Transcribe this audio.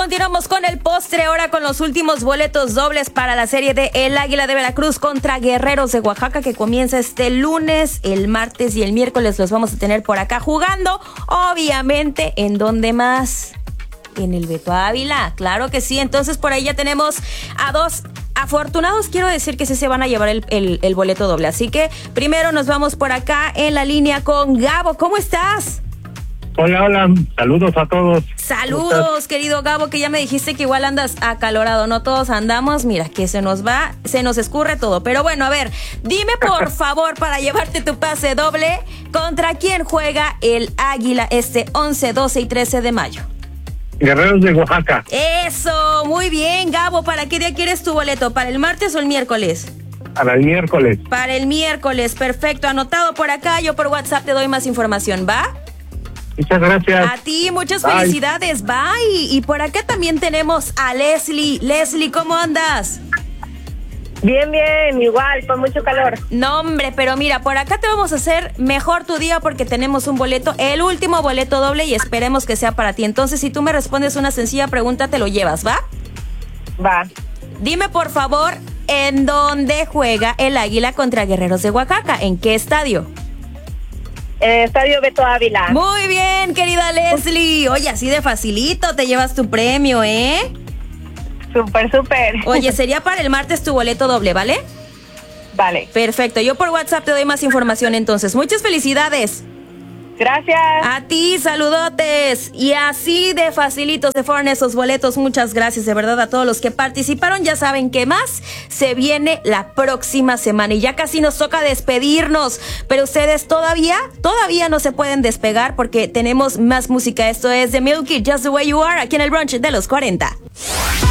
continuamos con el postre, ahora con los últimos boletos dobles para la serie de El Águila de Veracruz contra Guerreros de Oaxaca, que comienza este lunes. El martes y el miércoles los vamos a tener por acá jugando, obviamente. ¿En dónde más? En el Beto Ávila, claro que sí. Entonces por ahí ya tenemos a dos afortunados. Quiero decir que sí se van a llevar el boleto doble. Así que primero nos vamos por acá en la línea con Gabo. ¿Cómo estás? Hola, saludos a todos. Saludos, querido Gabo, que ya me dijiste que igual andas acalorado. No todos andamos, mira, que se nos escurre todo. Pero bueno, a ver, dime por favor, para llevarte tu pase doble, ¿contra quién juega el Águila este 11, 12 y 13 de mayo? Guerreros de Oaxaca. Eso, muy bien, Gabo. ¿Para qué día quieres tu boleto? ¿Para el martes o el miércoles? Para el miércoles. Para el miércoles, perfecto. Anotado por acá, yo por WhatsApp te doy más información, ¿va? Muchas gracias. A ti, muchas felicidades, bye. Y por acá también tenemos a Leslie. Leslie, ¿cómo andas? Bien, igual, con mucho calor. No, hombre, pero mira, por acá te vamos a hacer mejor tu día porque tenemos un boleto, el último boleto doble, y esperemos que sea para ti. Entonces, si tú me respondes una sencilla pregunta, te lo llevas, ¿va? Va. Dime, por favor, ¿en dónde juega el Águila contra Guerreros de Oaxaca? ¿En qué estadio? Estadio Beto Ávila. Muy bien, querida Leslie. Oye, así de facilito te llevas tu premio, ¿eh? Súper. Oye, sería para el martes tu boleto doble, ¿vale? Vale. Perfecto, yo por WhatsApp te doy más información entonces. Muchas felicidades. Gracias. A ti, saludotes. Y así de facilitos se fueron esos boletos. Muchas gracias de verdad a todos los que participaron. Ya saben que más se viene la próxima semana y ya casi nos toca despedirnos. Pero ustedes todavía no se pueden despegar porque tenemos más música. Esto es The Milky, Just the Way You Are, aquí en el brunch de los 40.